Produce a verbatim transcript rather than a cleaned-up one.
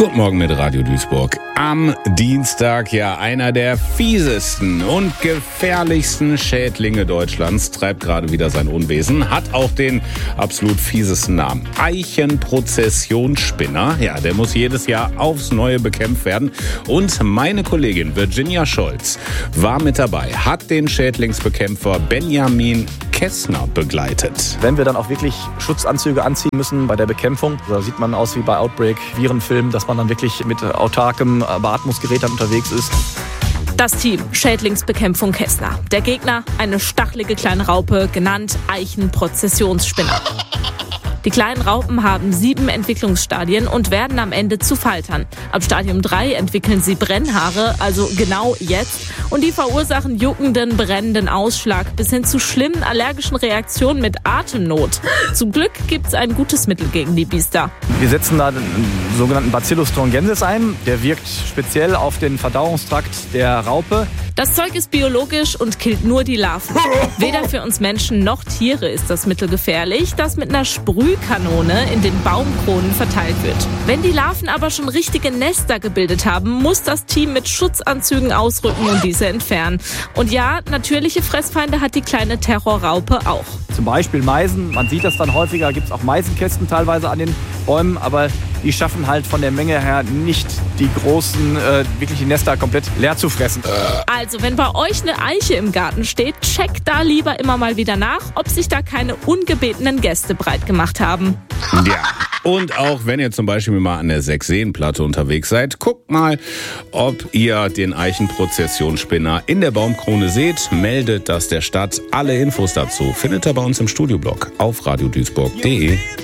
Guten Morgen mit Radio Duisburg. Am Dienstag, ja, einer der fiesesten und gefährlichsten Schädlinge Deutschlands treibt gerade wieder sein Unwesen, hat auch den absolut fiesesten Namen. Eichenprozessionsspinner, ja, der muss jedes Jahr aufs Neue bekämpft werden. Und meine Kollegin Virginia Scholz war mit dabei, hat den Schädlingsbekämpfer Benjamin Kessner begleitet. Wenn wir dann auch wirklich Schutzanzüge anziehen müssen bei der Bekämpfung, da sieht man aus wie bei Outbreak, Virenfilmen, dass man dann wirklich mit autarkem Beatmungsgerät dann unterwegs ist. Das Team Schädlingsbekämpfung Kessner. Der Gegner, eine stachelige kleine Raupe, genannt Eichenprozessionsspinner. Die kleinen Raupen haben sieben Entwicklungsstadien und werden am Ende zu Faltern. Ab Stadium drei entwickeln sie Brennhaare, also genau jetzt. Und die verursachen juckenden, brennenden Ausschlag bis hin zu schlimmen allergischen Reaktionen mit Atemnot. Zum Glück gibt es ein gutes Mittel gegen die Biester. Wir setzen da den sogenannten Bacillus thuringiensis ein. Der wirkt speziell auf den Verdauungstrakt der Raupe. Das Zeug ist biologisch und killt nur die Larven. Weder für uns Menschen noch Tiere ist das Mittel gefährlich, das mit einer Sprühkanone in den Baumkronen verteilt wird. Wenn die Larven aber schon richtige Nester gebildet haben, muss das Team mit Schutzanzügen ausrücken und diese entfernen. Und ja, natürliche Fressfeinde hat die kleine Terrorraupe auch. Zum Beispiel Meisen, man sieht das dann häufiger, gibt es auch Meisenkästen teilweise an den Bäumen, aber die schaffen halt von der Menge her nicht die großen, äh, wirklich die Nester komplett leer zu fressen. Also, wenn bei euch eine Eiche im Garten steht, checkt da lieber immer mal wieder nach, ob sich da keine ungebetenen Gäste breit gemacht haben. Ja. Und auch wenn ihr zum Beispiel mal an der Sechsseenplatte unterwegs seid, guckt mal, ob ihr den Eichenprozessionsspinner in der Baumkrone seht. Meldet das der Stadt. Alle Infos dazu findet ihr bei uns im Studioblog auf radio duisburg punkt de.